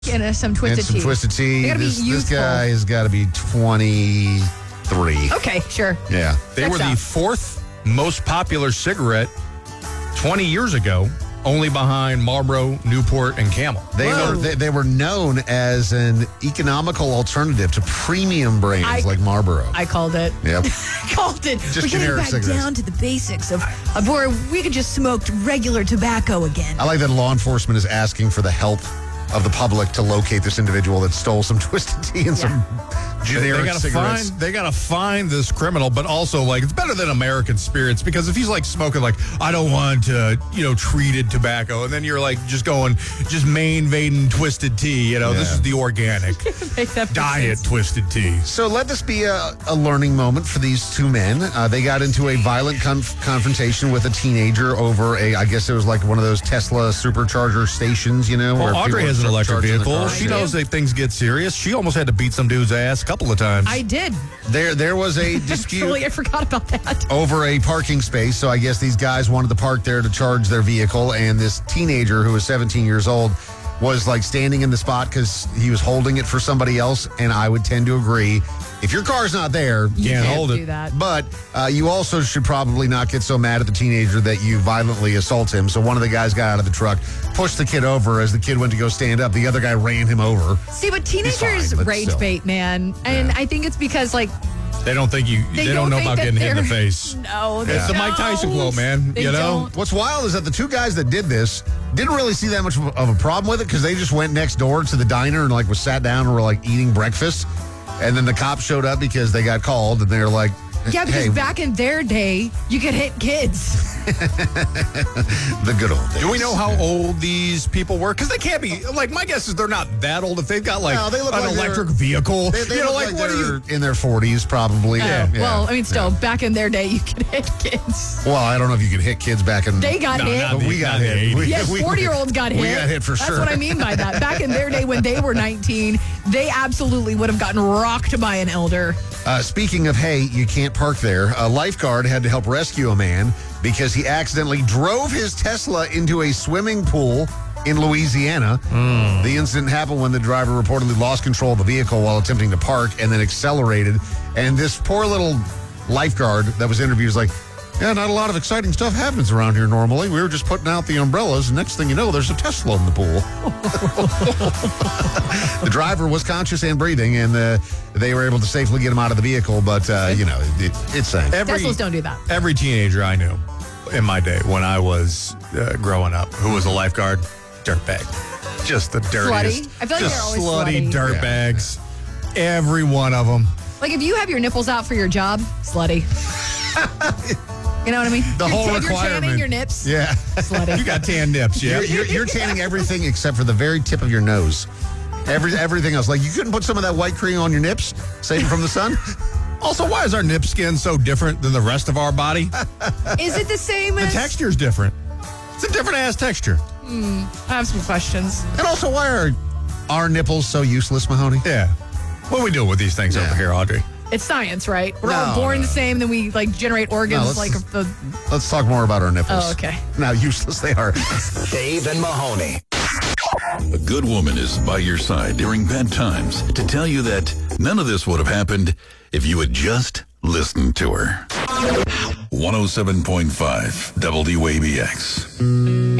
And some Twisted Tea. Tea. They gotta be This youthful. guy has got to be 23. Okay, sure. Yeah. They Checks were the out. fourth most popular cigarette 20 years ago, only behind Marlboro, Newport, and Camel. They were known as an economical alternative to premium brands like Marlboro. I called it. Yep. I called it. Just We're getting generic back cigarettes. down to the basics of where we could just smoke regular tobacco again. I like that law enforcement is asking for the help of the public to locate this individual that stole some Twisted Tea and some generic cigarettes. They gotta find this criminal, but also like it's better than American spirits, because if he's like smoking like I don't want treated tobacco, and then you're like just Maine Vaden Twisted Tea, this is the organic Make that diet sense. Twisted Tea. So let this be a learning moment for these two men. They got into a violent confrontation with a teenager over I guess it was like one of those Tesla supercharger stations, Well, where Audrey people has an electric charging their vehicle. cars. She knows that things get serious. She almost had to beat some dude's ass a couple of times. I did. There was a dispute Actually, I forgot about that. over a parking space. So I guess these guys wanted to park there to charge their vehicle, and this teenager who was 17 years old was like standing in the spot because he was holding it for somebody else. And I would tend to agree, if your car's not there, You Can't can't hold do it. that. but you also should probably not get so mad at the teenager that you violently assault him. So one of the guys got out of the truck, pushed the kid over. As the kid went to go stand up, the other guy ran him over. See, but teenagers fine, but rage still. bait, man. And I think it's because, like, They don't think they don't know think about that getting hit in the they're- face. No, they It's the Mike Tyson don't. quote, man. They You know? don't. What's wild is that the two guys that did this didn't really see that much of a problem with it, because they just went next door to the diner and was sat down and were like eating breakfast. And then the cops showed up because they got called, and they're like, Yeah, because hey, back in their day, you could hit kids. the good old days. Do we know how old these people were? Because they can't be, my guess is they're not that old if they've got No, they look an like they're- electric vehicle. They you know, look like what are you? they're in their 40s, probably. Yeah. Well, I mean, still, back in their day, you could hit kids. Well, I don't know if you could hit kids back in. They got No, hit. not But we got Not the hit. 80s. Yes, 40-year-olds got hit. We got hit for That's sure. what I mean by that. Back in their day when they were 19, they absolutely would have gotten rocked by an elder. Speaking of, hey, you can't park there, a lifeguard had to help rescue a man because he accidentally drove his Tesla into a swimming pool in Louisiana. The incident happened when the driver reportedly lost control of the vehicle while attempting to park and then accelerated. And this poor little lifeguard that was interviewed was like, yeah, not a lot of exciting stuff happens around here normally. We were just putting out the umbrellas, and next thing you know, there's a Tesla in the pool. The driver was conscious and breathing, and they were able to safely get him out of the vehicle, but, it sank. Teslas don't do that. Every teenager I knew in my day when I was growing up who was a lifeguard, dirtbag. Just the dirtiest. Slutty. I feel like just they're always slutty slutty. dirtbags. Every one of them. Like, if you have your nipples out for your job, slutty. You know what I mean? The whole If you're tanning requirement. your nips, Yeah. slutty. You got tan nips, yeah. You're tanning everything except for the very tip of your nose. Everything else. Like, you couldn't put some of that white cream on your nips, save them from the sun? Also, why is our nip skin so different than the rest of our body? Is it the same The as... texture's different. It's a different ass texture. I have some questions. And also, why are our nipples so useless, Mahoney? Yeah. What are we doing with these things over here, Audrey? It's science, right? We're No, all born no. the same, then we generate organs the... Let's talk more about our nipples. Oh, okay. Now useless they are. Dave and Mahoney. A good woman is by your side during bad times to tell you that none of this would have happened if you had just listened to her. 107.5 WABX.